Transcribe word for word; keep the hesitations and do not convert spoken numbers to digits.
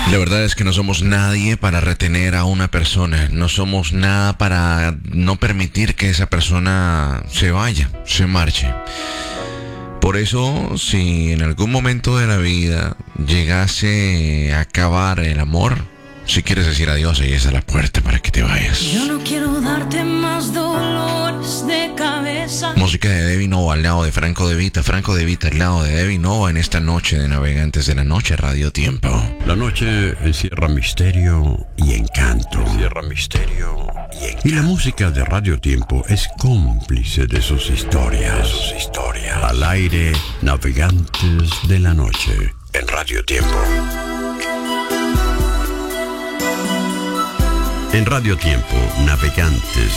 La verdad es que no somos nadie para retener a una persona. No somos nada para no permitir que esa persona se vaya, se marche. Por eso, si en algún momento de la vida llegase a acabar el amor, si quieres decir adiós, ahí está la puerta para que te vayas. Yo no quiero darte más dolores de cabeza. Música de Debbie Nova al lado de Franco De Vita. Franco De Vita al lado de Debbie Nova en esta noche de Navegantes de la Noche, Radio Tiempo. La noche encierra misterio y encanto. Encierra misterio y encanto. Y la música de Radio Tiempo es cómplice de sus historias. De sus historias. Al aire, Navegantes de la Noche en Radio Tiempo. En Radio Tiempo, Navegantes